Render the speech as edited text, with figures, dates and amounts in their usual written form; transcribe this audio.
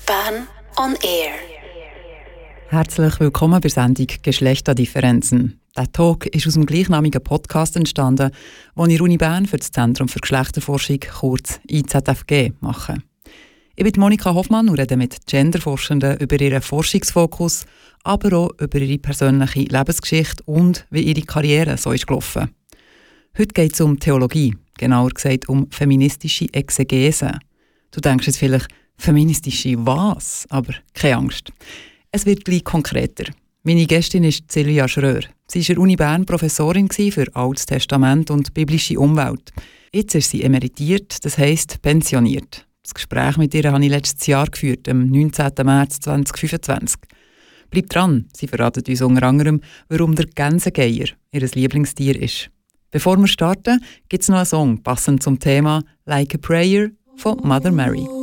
Bern on Air. Herzlich willkommen bei der Sendung «Geschlechterdifferenzen». Der Talk ist aus dem gleichnamigen Podcast entstanden, den ich Uni Bern für das Zentrum für Geschlechterforschung, kurz IZFG, mache. Ich bin Monika Hoffmann und rede mit Genderforschenden über ihren Forschungsfokus, aber auch über ihre persönliche Lebensgeschichte und wie ihre Karriere so ist gelaufen. Heute geht es um Theologie, genauer gesagt um feministische Exegese. Du denkst jetzt vielleicht, feministische was? Aber keine Angst. Es wird gleich konkreter. Meine Gästin ist Silvia Schröer. Sie war an der Uni Bern Professorin für Altes Testament und biblische Umwelt. Jetzt ist sie emeritiert, das heisst pensioniert. Das Gespräch mit ihr habe ich letztes Jahr geführt, am 19. März 2025. Bleibt dran, sie verratet uns unter anderem, warum der Gänsegeier ihr Lieblingstier ist. Bevor wir starten, gibt es noch einen Song passend zum Thema «Like a Prayer» von Mother Mary.